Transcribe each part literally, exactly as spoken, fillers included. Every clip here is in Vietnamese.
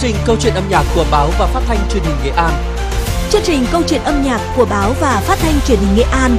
trình câu chuyện âm nhạc của báo và phát thanh truyền hình Nghệ An. Chương trình câu chuyện âm nhạc của báo và phát thanh truyền hình Nghệ An.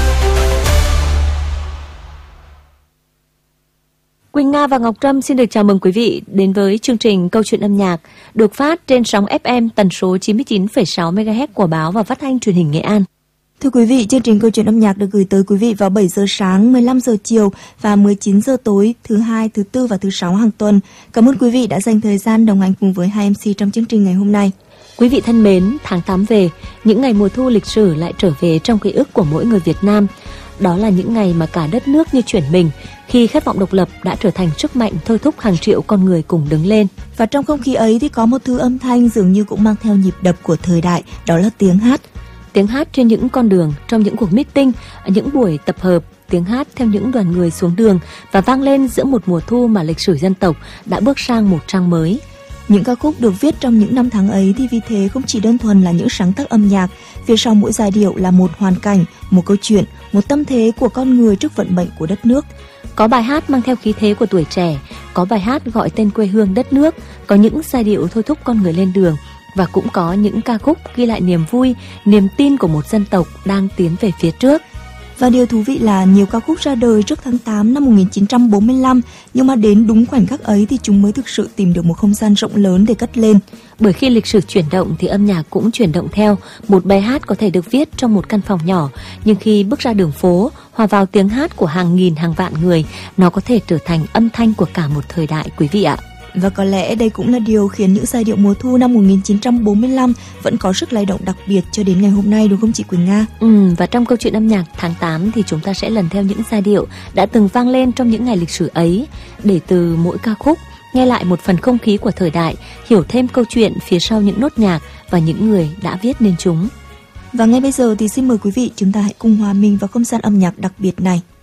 Quỳnh Nga và Ngọc Trâm xin được chào mừng quý vị đến với chương trình câu chuyện âm nhạc được phát trên sóng ép em tần số chín mươi chín phẩy sáu mê ga héc của báo và phát thanh truyền hình Nghệ An. Thưa quý vị, chương trình câu chuyện âm nhạc được gửi tới quý vị vào bảy giờ sáng, mười lăm giờ chiều và mười chín giờ tối thứ hai, thứ tư và thứ sáu hàng tuần. Cảm ơn quý vị đã dành thời gian đồng hành cùng với hai em xê trong chương trình ngày hôm nay. Quý vị thân mến, tháng tám về, những ngày mùa thu lịch sử lại trở về trong ký ức của mỗi người Việt Nam. Đó là những ngày mà cả đất nước như chuyển mình, khi khát vọng độc lập đã trở thành sức mạnh thôi thúc hàng triệu con người cùng đứng lên. Và trong không khí ấy thì có một thứ âm thanh dường như cũng mang theo nhịp đập của thời đại, đó là tiếng hát. Tiếng hát trên những con đường, trong những cuộc meeting, những buổi tập hợp, tiếng hát theo những đoàn người xuống đường và vang lên giữa một mùa thu mà lịch sử dân tộc đã bước sang một trang mới. Những ca khúc được viết trong những năm tháng ấy thì vì thế không chỉ đơn thuần là những sáng tác âm nhạc, phía sau mỗi giai điệu là một hoàn cảnh, một câu chuyện, một tâm thế của con người trước vận mệnh của đất nước. Có bài hát mang theo khí thế của tuổi trẻ, có bài hát gọi tên quê hương đất nước, có những giai điệu thôi thúc con người lên đường, và cũng có những ca khúc ghi lại niềm vui, niềm tin của một dân tộc đang tiến về phía trước. Và điều thú vị là nhiều ca khúc ra đời trước tháng tám năm một nghìn chín trăm bốn mươi lăm, nhưng mà đến đúng khoảnh khắc ấy thì chúng mới thực sự tìm được một không gian rộng lớn để cất lên. Bởi khi lịch sử chuyển động thì âm nhạc cũng chuyển động theo. Một bài hát có thể được viết trong một căn phòng nhỏ, nhưng khi bước ra đường phố, hòa vào tiếng hát của hàng nghìn hàng vạn người, nó có thể trở thành âm thanh của cả một thời đại, quý vị ạ. Và có lẽ đây cũng là điều khiến những giai điệu mùa thu năm một nghìn chín trăm bốn mươi lăm vẫn có sức lay động đặc biệt cho đến ngày hôm nay, đúng không chị Quỳnh Nga? Ừ, và trong câu chuyện âm nhạc tháng tám thì chúng ta sẽ lần theo những giai điệu đã từng vang lên trong những ngày lịch sử ấy, để từ mỗi ca khúc nghe lại một phần không khí của thời đại, hiểu thêm câu chuyện phía sau những nốt nhạc và những người đã viết nên chúng. Và ngay bây giờ thì xin mời quý vị chúng ta hãy cùng hòa mình vào không gian âm nhạc đặc biệt này.